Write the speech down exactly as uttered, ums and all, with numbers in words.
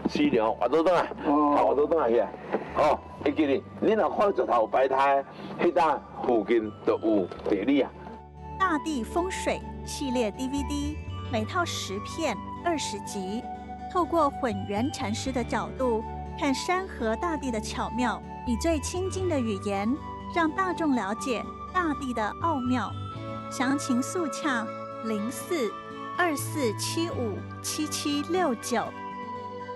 死了，活倒倒来，活倒倒来去。哦，会记哩，你若看石头摆摊，迄搭附近就有地理啊。 大地风水系列 D V D， 每套十片，二十集，透过混元禅师的角度，看山河大地的巧妙，以最亲近的语言，让大众了解大地的奥妙。详情速洽零四二四七五七七六九。